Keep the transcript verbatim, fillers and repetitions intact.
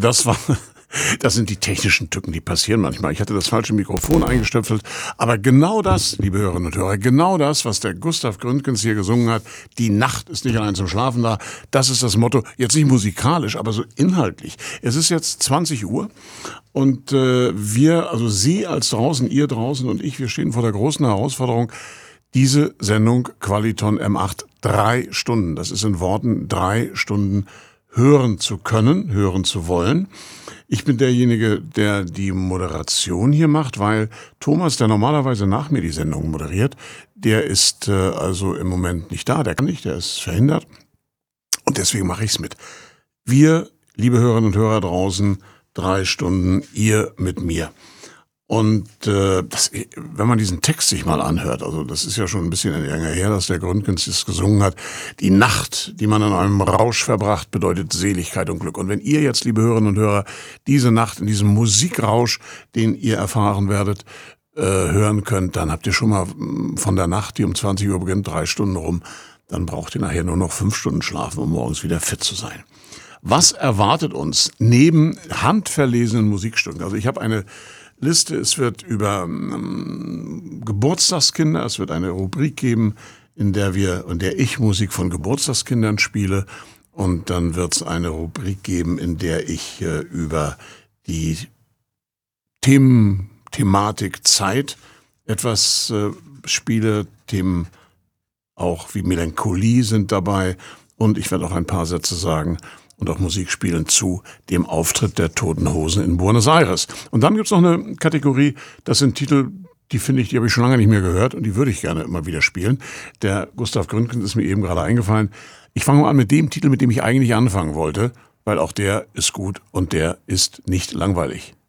Das war, das sind die technischen Tücken, die passieren manchmal. Ich hatte das falsche Mikrofon eingestöpselt, aber genau das, liebe Hörerinnen und Hörer, genau das, was der Gustav Gründgens hier gesungen hat, die Nacht ist nicht allein zum Schlafen da, das ist das Motto, jetzt nicht musikalisch, aber so inhaltlich. Es ist jetzt zwanzig Uhr und äh, wir, also Sie als draußen, ihr draußen und ich, wir stehen vor der großen Herausforderung, diese Sendung Qualiton M acht drei Stunden, das ist in Worten drei Stunden hören zu können, hören zu wollen. Ich bin derjenige, der die Moderation hier macht, weil Thomas, der normalerweise nach mir die Sendung moderiert, der ist äh, also im Moment nicht da, der kann nicht, der ist verhindert und deswegen mache ich es mit. Wir, liebe Hörerinnen und Hörer draußen, drei Stunden, ihr mit mir. Und äh, das, wenn man diesen Text sich mal anhört, also das ist ja schon ein bisschen länger her, dass der Gründgens das gesungen hat, die Nacht, die man in einem Rausch verbracht, bedeutet Seligkeit und Glück. Und wenn ihr jetzt, liebe Hörerinnen und Hörer, diese Nacht in diesem Musikrausch, den ihr erfahren werdet, äh, hören könnt, dann habt ihr schon mal von der Nacht, die um zwanzig Uhr beginnt, drei Stunden rum. Dann braucht ihr nachher nur noch fünf Stunden schlafen, um morgens wieder fit zu sein. Was erwartet uns neben handverlesenen Musikstücken? Also ich habe eine Liste, es wird über ähm, Geburtstagskinder, es wird eine Rubrik geben, in der wir, in der ich Musik von Geburtstagskindern spiele, und dann wird es eine Rubrik geben, in der ich äh, über die Themen, Thematik Zeit etwas äh, spiele, Themen auch wie Melancholie sind dabei, und ich werde auch ein paar Sätze sagen und auch Musik spielen zu dem Auftritt der Toten Hosen in Buenos Aires. Und dann gibt's noch eine Kategorie, das sind Titel, die finde ich, die habe ich schon lange nicht mehr gehört und die würde ich gerne immer wieder spielen. Der Gustav Gründgens ist mir eben gerade eingefallen. Ich fange mal an mit dem Titel, mit dem ich eigentlich anfangen wollte, weil auch der ist gut und der ist nicht langweilig.